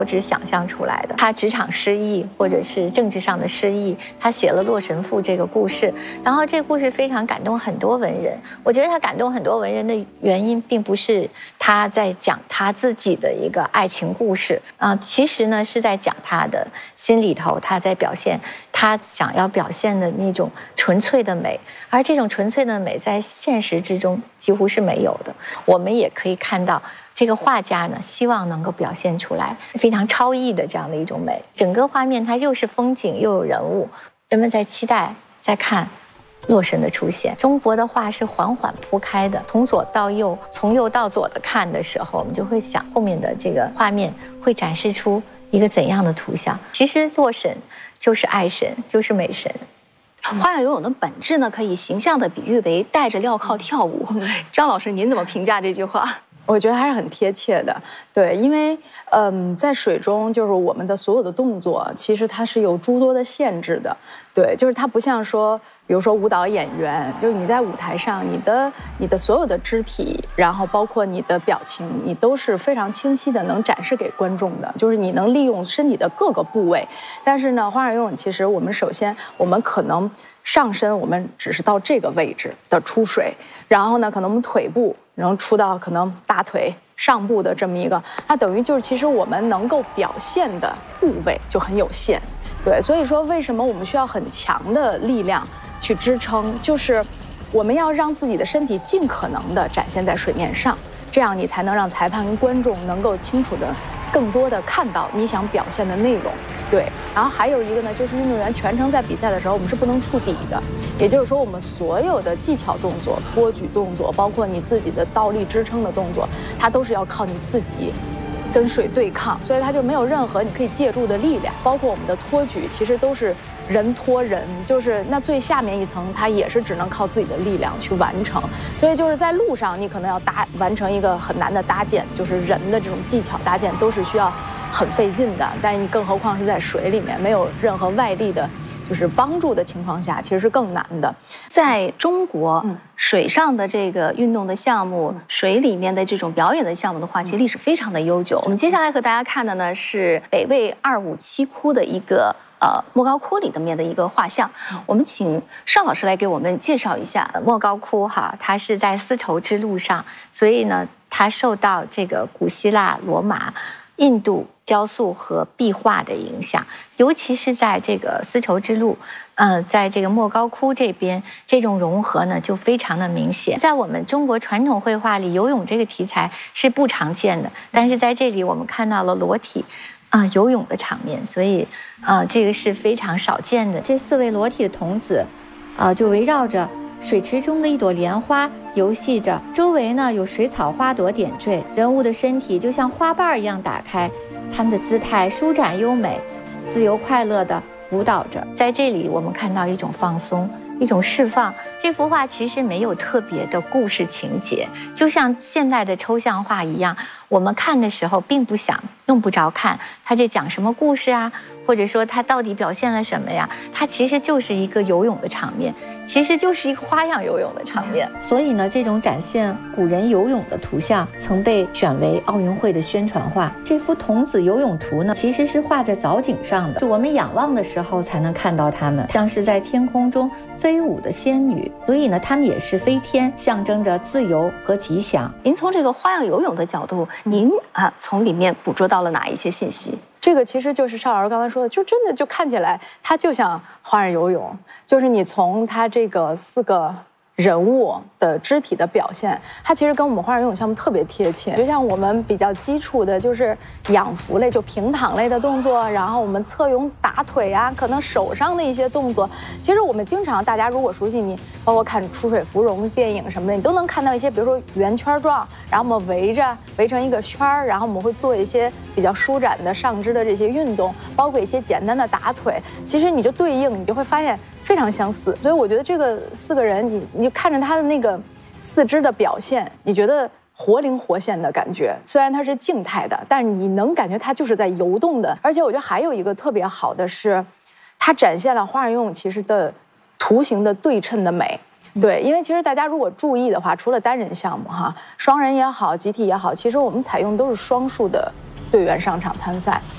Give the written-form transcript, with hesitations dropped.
我只是想象出来的。他职场失意，或者是政治上的失意，他写了《洛神赋》这个故事，然后这个故事非常感动很多文人。我觉得他感动很多文人的原因，并不是他在讲他自己的一个爱情故事其实呢是在讲他的心里头，他在表现他想要表现的那种纯粹的美，而这种纯粹的美在现实之中几乎是没有的。我们也可以看到。这个画家呢，希望能够表现出来非常超逸的这样的一种美。整个画面它又是风景又有人物，人们在期待在看洛神的出现。中国的画是缓缓铺开的，从左到右，从右到左的看的时候，我们就会想后面的这个画面会展示出一个怎样的图像。其实洛神就是爱神，就是美神。 花样游泳的本质呢，可以形象地比喻为戴着镣铐跳舞。张老师，您怎么评价这句话？ 我觉得还是很贴切的，对，因为在水中就是我们的所有的动作，其实它是有诸多的限制的，对，就是它不像说，比如说舞蹈演员，就是你在舞台上，你的所有的肢体，然后包括你的表情，你都是非常清晰的能展示给观众的，就是你能利用身体的各个部位。但是呢，花样游泳其实我们首先我们可能上身我们只是到这个位置的出水，然后呢，可能我们腿部能出到可能大腿上部的这么一个，那等于就是其实我们能够表现的部位就很有限，对，所以说为什么我们需要很强的力量去支撑，就是我们要让自己的身体尽可能的展现在水面上，这样你才能让裁判跟观众能够清楚的更多的看到你想表现的内容。对，然后还有一个呢，就是运动员全程在比赛的时候，我们是不能触底的，也就是说，我们所有的技巧动作、托举动作，包括你自己的倒立支撑的动作，它都是要靠你自己跟水对抗，所以它就没有任何你可以借助的力量。包括我们的托举，其实都是人托人，就是那最下面一层，它也是只能靠自己的力量去完成。所以就是在路上，你可能要完成一个很难的搭建，就是人的这种技巧搭建都是需要很费劲的，但是你更何况是在水里面，没有任何外力的就是帮助的情况下，其实是更难的。 在中国，水上的这个运动的项目，水里面的这种表演的项目的话，其实历史非常的悠久。我们接下来和大家看的呢是北魏257窟的一个莫高窟里面的一个画像。我们请邵老师来给我们介绍一下莫高窟哈，它是在丝绸之路上，所以呢，它受到这个古希腊、罗马、印度雕塑和壁画的影响，尤其是在这个丝绸之路，在这个莫高窟这边，这种融合呢就非常的明显。在我们中国传统绘画里，游泳这个题材是不常见的，但是在这里我们看到了裸体游泳的场面，所以这个是非常少见的。这4位裸体的童子，就围绕着水池中的一朵莲花游戏着，周围呢有水草花朵点缀，人物的身体就像花瓣一样打开，他们的姿态舒展优美，自由快乐地舞蹈着。在这里我们看到一种放松，一种释放。这幅画其实没有特别的故事情节，就像现代的抽象画一样，我们看的时候并不想用不着看它这讲什么故事啊，或者说它到底表现了什么呀，它其实就是一个游泳的场面，其实就是一个花样游泳的场面。所以呢，这种展现古人游泳的图像曾被选为奥运会的宣传画。这幅童子游泳图呢，其实是画在藻井上的，是我们仰望的时候才能看到它们，像是在天空中飞舞的仙女，所以呢，它们也是飞天，象征着自由和吉祥。 您从这个花样游泳的角度，您从里面捕捉到了哪一些信息？ 这个其实就是邵老师刚才说的，就真的就看起来它就像花样游泳，就是你从它这个4个人物的肢体的表现，它其实跟我们花样游泳项目特别贴切。就像我们比较基础的就是仰浮类，就平躺类的动作，然后我们侧泳打腿啊，可能手上的一些动作，其实我们经常大家如果熟悉你，包括看出水芙蓉电影什么的，你都能看到一些，比如说圆圈状，然后我们围成一个圈儿，然后我们会做一些比较舒展的上肢的这些运动，包括一些简单的打腿，其实你就对应，你就会发现非常相似。所以我觉得这个4个人，你就看着他的那个四肢的表现，你觉得活灵活现的感觉。虽然它是静态的，但是你能感觉它就是在游动的。而且我觉得还有一个特别好的是，它展现了花样游泳其实的图形的对称的美。对，因为其实大家如果注意的话，除了单人项目双人也好，集体也好，其实我们采用都是双数的队员上场参赛。